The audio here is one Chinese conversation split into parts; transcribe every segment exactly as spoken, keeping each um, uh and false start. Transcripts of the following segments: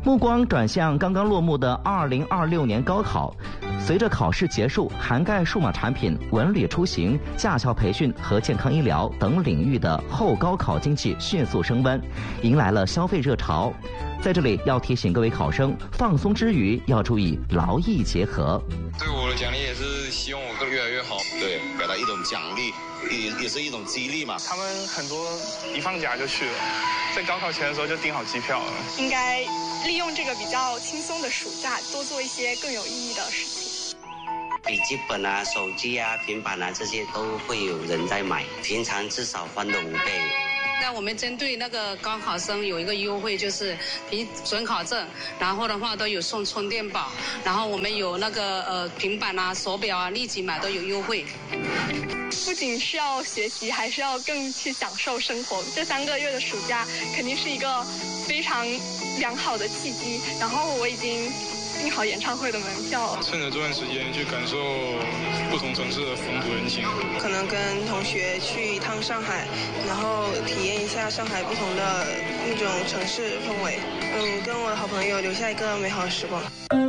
目光转向刚刚落幕的二零二六年高考。随着考试结束，涵盖数码产品、文旅出行、驾校培训和健康医疗等领域的后高考经济迅速升温，迎来了消费热潮。在这里要提醒各位考生，放松之余要注意劳逸结合。 对我的奖励也是希望我更越来越好， 对，给他一种奖励，也也是一种激励嘛。 他们很多一放假就去了，在高考前的时候就订好机票了。 应该利用这个比较轻松的暑假，多做一些更有意义的事情。 笔记本啊、手机啊、平板啊，这些都会有人在买，平常至少翻的五倍。 那我们针对那个高考生有一个优惠，就是凭准考证，然后的话都有送充电宝，然后我们有那个呃平板啊、手表啊，立即买都有优惠。 不仅是要学习，还是要更去享受生活。这三个月的暑假肯定是一个非常良好的契机。然后我已经订好演唱会的门票， 趁着这段时间去感受不同城市的风土人情， 可能跟同学去一趟上海，然后体验一下上海不同的那种城市氛围，嗯，跟我的好朋友留下一个美好的时光。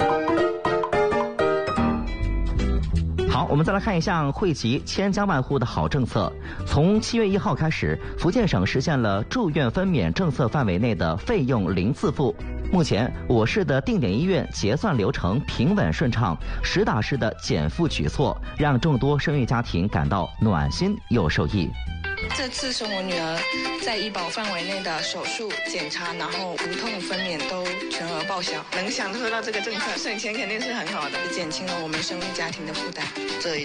好，我们再来看一下惠及千家万户的好政策。从七月一号开始，福建省实现了住院分娩政策范围内的费用零自付。目前，我市的定点医院结算流程平稳顺畅，实打实的减负举措，让众多生育家庭感到暖心又受益。 这次是我女儿在医保范围内的手术、检查，然后无痛分娩都全额报销，能享受到这个政策，省钱肯定是很好的，减轻了我们生育家庭的负担。 这